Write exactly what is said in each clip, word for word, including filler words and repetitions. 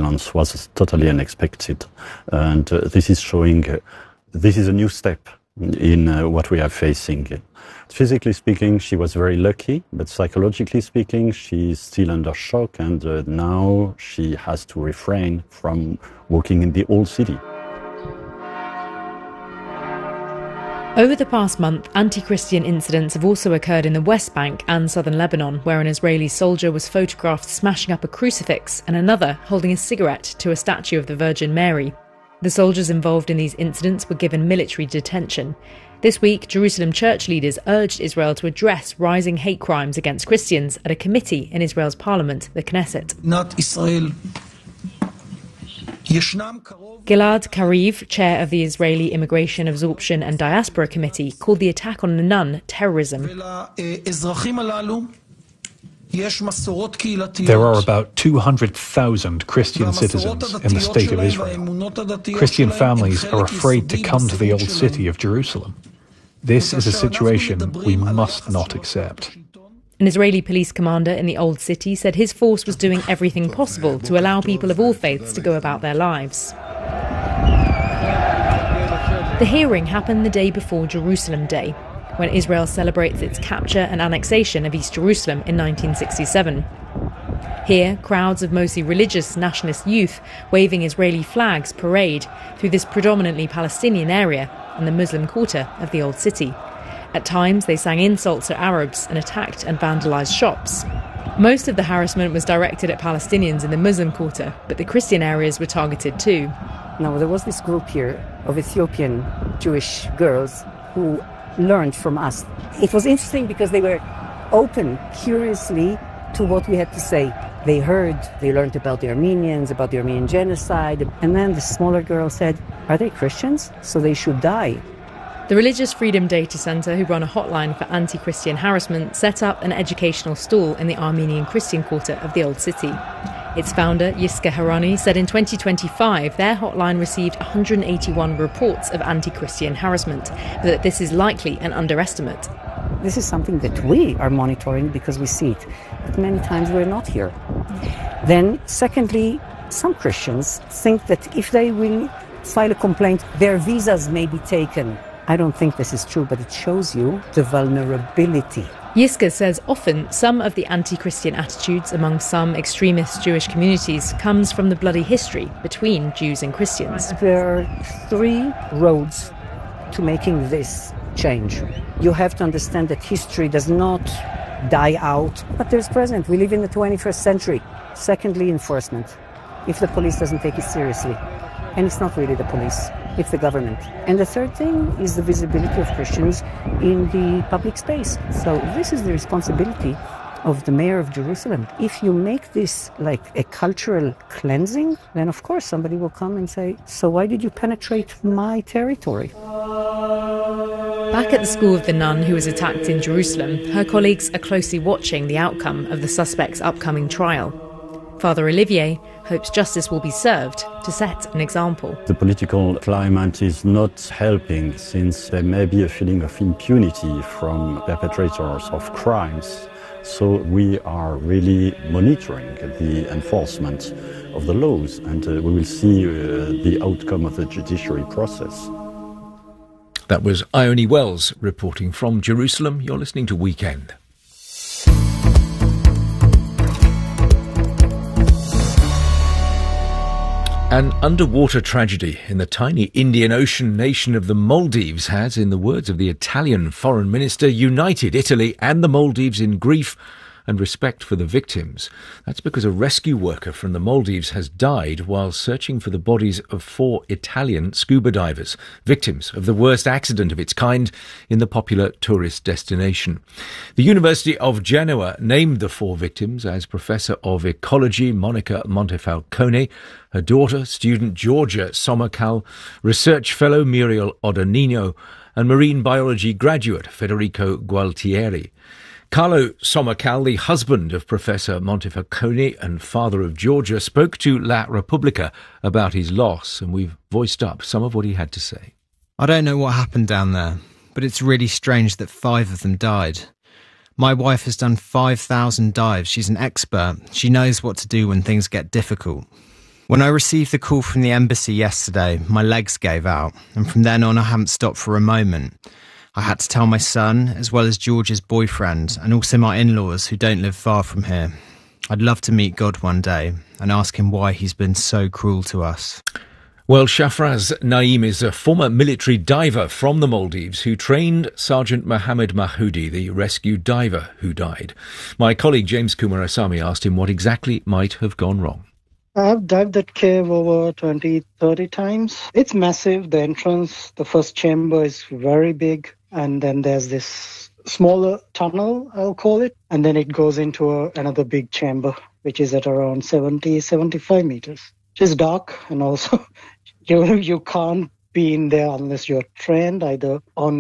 violence was totally unexpected. And uh, this is showing uh, this is a new step in uh, what we are facing. Physically speaking, she was very lucky, but psychologically speaking, she's still under shock, and uh, now she has to refrain from walking in the old city. Over the past month, anti-Christian incidents have also occurred in the West Bank and southern Lebanon, where an Israeli soldier was photographed smashing up a crucifix and another holding a cigarette to a statue of the Virgin Mary. The soldiers involved in these incidents were given military detention. This week, Jerusalem church leaders urged Israel to address rising hate crimes against Christians at a committee in Israel's parliament, the Knesset. Not Israel. Gilad Kariv, chair of the Israeli Immigration, Absorption and Diaspora Committee, called the attack on a nun terrorism. There are about two hundred thousand Christian citizens in the state of Israel. Christian families are afraid to come to the old city of Jerusalem. This is a situation we must not accept. An Israeli police commander in the Old City said his force was doing everything possible to allow people of all faiths to go about their lives. The hearing happened the day before Jerusalem Day, when Israel celebrates its capture and annexation of East Jerusalem in nineteen sixty-seven. Here, crowds of mostly religious nationalist youth waving Israeli flags parade through this predominantly Palestinian area and the Muslim quarter of the Old City. At times, they sang insults to Arabs and attacked and vandalised shops. Most of the harassment was directed at Palestinians in the Muslim quarter, but the Christian areas were targeted too. Now, there was this group here of Ethiopian Jewish girls who learned from us. It was interesting because they were open, curiously, to what we had to say. They heard, they learned about the Armenians, about the Armenian genocide, and then the smaller girl said, are they Christians? So they should die. The Religious Freedom Data Centre, who run a hotline for anti-Christian harassment, set up an educational stall in the Armenian Christian quarter of the Old City. Its founder, Yiska Harani, said in twenty twenty-five their hotline received one hundred eighty-one reports of anti-Christian harassment, but that this is likely an underestimate. This is something that we are monitoring because we see it, but many times we're not here. Then, secondly, some Christians think that if they will file a complaint, their visas may be taken. I don't think this is true, but it shows you the vulnerability. Yiska says often some of the anti-Christian attitudes among some extremist Jewish communities comes from the bloody history between Jews and Christians. There are three roads to making this change. You have to understand that history does not die out, but there's present. We live in the twenty-first century. Secondly, enforcement. If the police doesn't take it seriously. And it's not really the police, it's the government. And the third thing is the visibility of Christians in the public space. So this is the responsibility of the mayor of Jerusalem. If you make this like a cultural cleansing, then of course somebody will come and say, so why did you penetrate my territory? Back at the school of the nun who was attacked in Jerusalem, her colleagues are closely watching the outcome of the suspect's upcoming trial. Father Olivier hopes justice will be served to set an example. The political climate is not helping, since there may be a feeling of impunity from perpetrators of crimes. So we are really monitoring the enforcement of the laws, and uh, we will see uh, the outcome of the judiciary process. That was Ione Wells reporting from Jerusalem. You're listening to Weekend. An underwater tragedy in the tiny Indian Ocean nation of the Maldives has, in the words of the Italian Foreign Minister, united Italy and the Maldives in grief and respect for the victims. That's because a rescue worker from the Maldives has died while searching for the bodies of four Italian scuba divers, victims of the worst accident of its kind in the popular tourist destination. The University of Genoa named the four victims as Professor of Ecology Monica Montefalcone, her daughter, student Georgia Sommercal, research fellow Muriel Odonino, and marine biology graduate Federico Gualtieri. Carlo Sommercal, the husband of Professor Montefalcone and father of Georgia, spoke to La Repubblica about his loss, and we've voiced up some of what he had to say. I don't know what happened down there, but it's really strange that five of them died. My wife has done five thousand dives. She's an expert. She knows what to do when things get difficult. When I received the call from the embassy yesterday, my legs gave out, and from then on I haven't stopped for a moment. I had to tell my son, as well as George's boyfriend, and also my in-laws who don't live far from here. I'd love to meet God one day and ask him why he's been so cruel to us. Well, Shafraz Naeem is a former military diver from the Maldives who trained Sergeant Mohammed Mahoudi, the rescue diver who died. My colleague James Kumarasamy asked him what exactly might have gone wrong. I've dived that cave over twenty, thirty times. It's massive. The entrance, the first chamber is very big. And then there's this smaller tunnel, I'll call it. And then it goes into a, another big chamber, which is at around seventy, seventy-five meters. It's dark, and also you you can't be in there unless you're trained either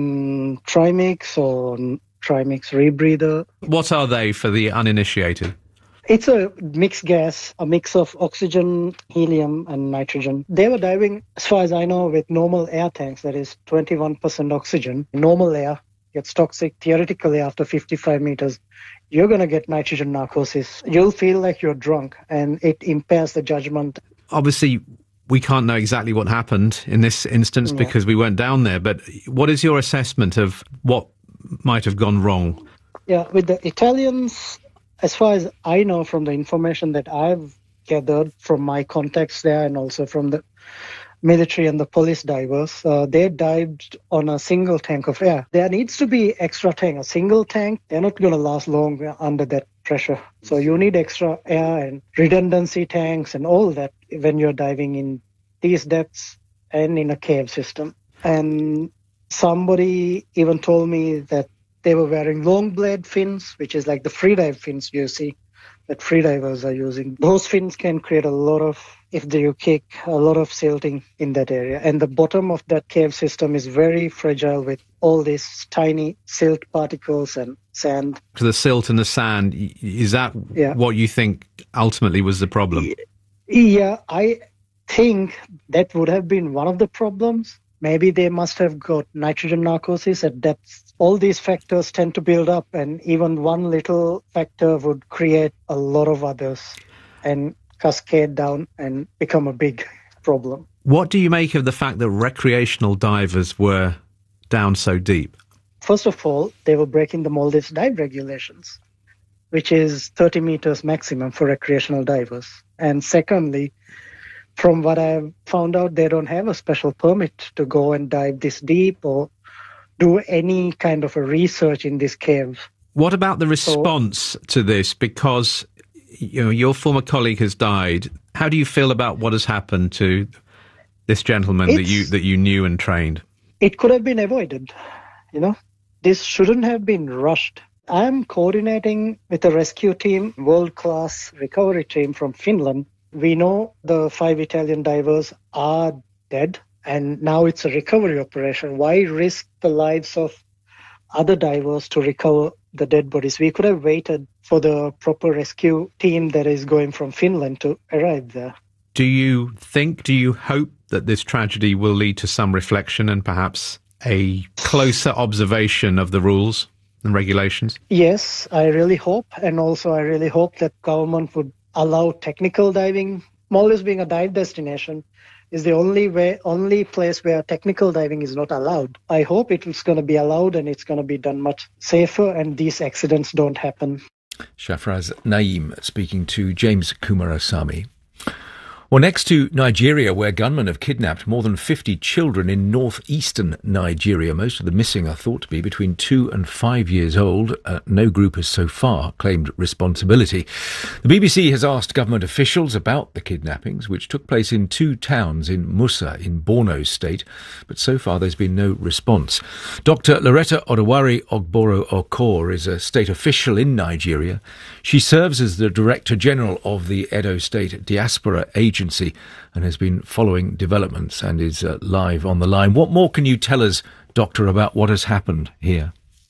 on Trimix or on Trimix rebreather. What are they for the uninitiated? It's a mixed gas, a mix of oxygen, helium and nitrogen. They were diving, as far as I know, with normal air tanks, that is twenty-one percent oxygen. Normal air gets toxic theoretically after fifty-five meters. You're going to get nitrogen narcosis. You'll feel like you're drunk and it impairs the judgment. Obviously, we can't know exactly what happened in this instance yeah. because we weren't down there. But what is your assessment of what might have gone wrong? Yeah, with the Italians, as far as I know from the information that I've gathered from my contacts there and also from the military and the police divers, uh, they dived on a single tank of air. There needs to be extra tank. A single tank, they're not going to last long under that pressure. So you need extra air and redundancy tanks and all that when you're diving in these depths and in a cave system. And somebody even told me that they were wearing long blade fins, which is like the freedive fins you see that freedivers are using. Those fins can create a lot of, if you kick, a lot of silting in that area. And the bottom of that cave system is very fragile with all these tiny silt particles and sand. So the silt and the sand, is that yeah. what you think ultimately was the problem? Yeah, I think that would have been one of the problems. Maybe they must have got nitrogen narcosis at depths. All these factors tend to build up, and even one little factor would create a lot of others and cascade down and become a big problem. What do you make of the fact that recreational divers were down so deep? First of all, they were breaking the Maldives dive regulations, which is thirty meters maximum for recreational divers. And secondly, from what I've found out, they don't have a special permit to go and dive this deep or do any kind of a research in this cave. What about the response so, to this? Because you know your former colleague has died. How do you feel about what has happened to this gentleman that you that you knew and trained? It could have been avoided. You know, this shouldn't have been rushed. I'm coordinating with a rescue team, world-class recovery team from Finland. We know the five Italian divers are dead, and now it's a recovery operation. Why risk the lives of other divers to recover the dead bodies? We could have waited for the proper rescue team that is going from Finland to arrive there. Do you think, do you hope that this tragedy will lead to some reflection and perhaps a closer observation of the rules and regulations? Yes, I really hope. And also I really hope that government would allow technical diving. Maldives being a dive destination is the only way, only place where technical diving is not allowed. I hope it's going to be allowed and it's going to be done much safer and these accidents don't happen. Shafraz Naeem speaking to James Kumarasamy. Well, next to Nigeria, where gunmen have kidnapped more than fifty children in northeastern Nigeria. Most of the missing are thought to be between two and five years old. Uh, no group has so far claimed responsibility. The B B C has asked government officials about the kidnappings, which took place in two towns in Musa in Borno State, but so far there's been no response. Doctor Loretta Odawari Ogboro Okor is a state official in Nigeria. She serves as the Director General of the Edo State Diaspora Agency. Agency and has been following developments and is uh, live on the line. What more can you tell us, Doctor, about what has happened here?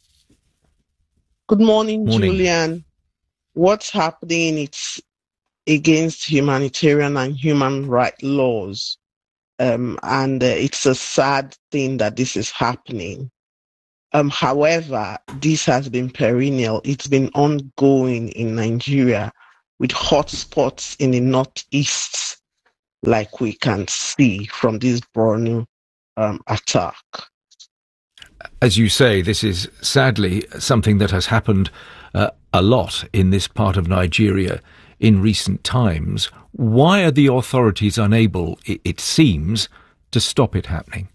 Good morning, morning. Julian. What's happening is against humanitarian and human rights laws. Um, and uh, it's a sad thing that this is happening. Um, however, this has been perennial. It's been ongoing in Nigeria, with hotspots in the northeast like we can see from this Borno um, attack. As you say, this is sadly something that has happened uh, a lot in this part of Nigeria in recent times. Why are the authorities unable, it, it seems, to stop it happening?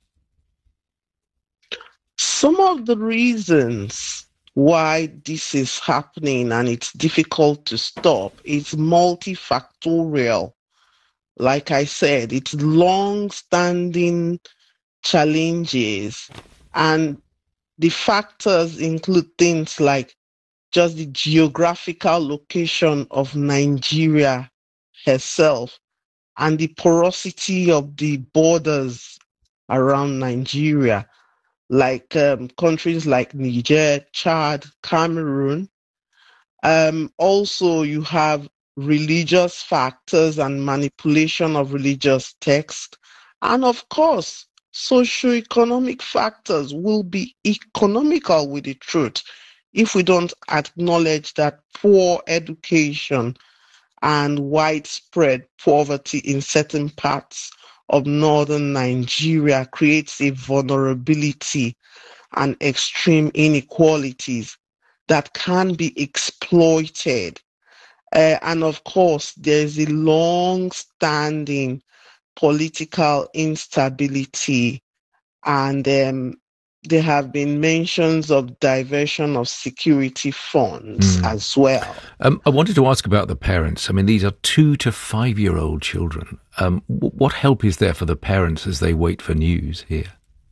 Some of the reasons why this is happening and it's difficult to stop is multifactorial. Like I said, it's long-standing challenges, and the factors include things like just the geographical location of Nigeria herself and the porosity of the borders around Nigeria, like um, countries like Niger, Chad, Cameroon. Um, also, you have religious factors and manipulation of religious text. And of course, socioeconomic factors will be economical with the truth if we don't acknowledge that poor education and widespread poverty in certain parts of northern Nigeria creates a vulnerability and extreme inequalities that can be exploited. Uh, and of course, there's a long-standing political instability, and um, there have been mentions of diversion of security funds mm. as well. Um, I wanted to ask about the parents. I mean, these are two to five-year-old children. Um, w- what help is there for the parents as they wait for news here?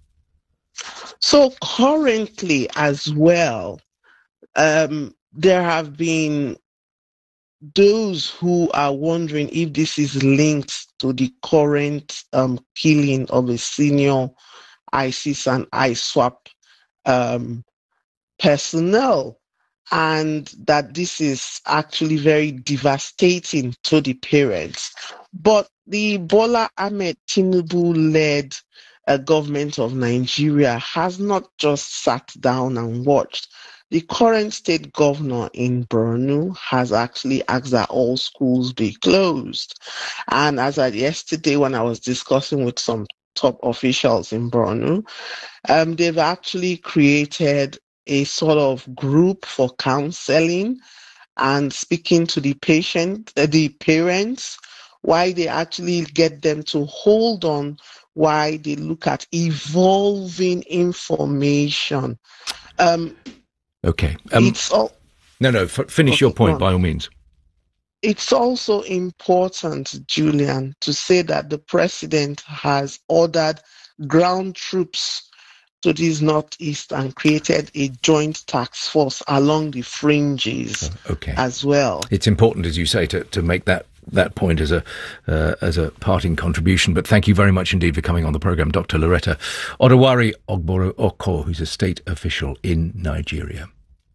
So currently as well, um, there have been those who are wondering if this is linked to the current um, killing of a senior ISIS and I SWAP um, personnel, and that this is actually very devastating to the parents. But the Bola Ahmed Tinubu-led uh, government of Nigeria has not just sat down and watched. The current state governor in Borno has actually asked that all schools be closed. And as of yesterday, when I was discussing with some top officials in Borno, um, they've actually created a sort of group for counseling and speaking to the patient, uh, the parents, why they actually get them to hold on, why they look at evolving information. Um, Okay. Um, it's all, no, no, f- finish okay, your point by all means. It's also important, Julian, to say that the president has ordered ground troops to this northeast and created a joint task force along the fringes oh, okay. as well. It's important, as you say, to, to make that that point as a uh, as a parting contribution. But thank you very much indeed for coming on the programme, Doctor Loretta Odawari Ogboro Oko, who's a state official in Nigeria.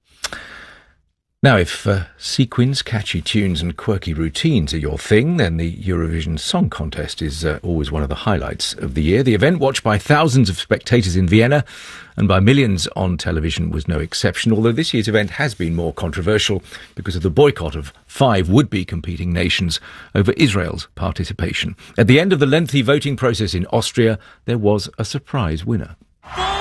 Now, if uh, sequins, catchy tunes and quirky routines are your thing, then the Eurovision Song Contest is uh, always one of the highlights of the year. The event, watched by thousands of spectators in Vienna and by millions on television, was no exception, although this year's event has been more controversial because of the boycott of five would-be competing nations over Israel's participation. At the end of the lengthy voting process in Austria, there was a surprise winner.